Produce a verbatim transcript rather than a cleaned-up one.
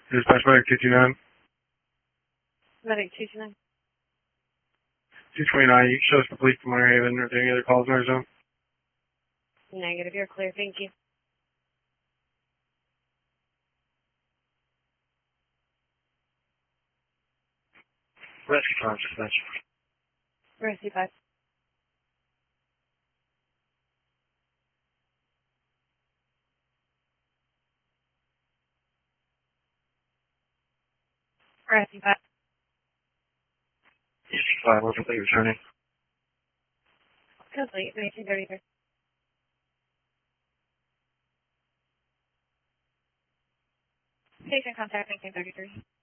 Dispatch medic two two nine. Medic two two nine. two twenty-nine, you can show us the police from Winter Haven. Are there any other calls in our zone? Negative, you're clear. Thank you. Rescue five, dispatch. Rescue five. Rescue five. Rescue five, what's the returning? Complete, nineteen thirty-three. Patient contact nineteen thirty-three.